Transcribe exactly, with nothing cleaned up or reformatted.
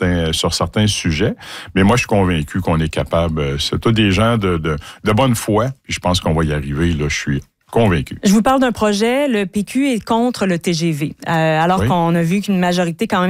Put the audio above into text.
certains, sur certains sujets. Mais moi, je suis convaincu qu'on est capable. C'est tous des gens de, de, de bonne foi. Puis je pense qu'on va y arriver. Là, je suis convaincu. Je vous parle d'un projet. Le P Q est contre le T G V. Euh, alors oui. qu'on a vu qu'une majorité quand même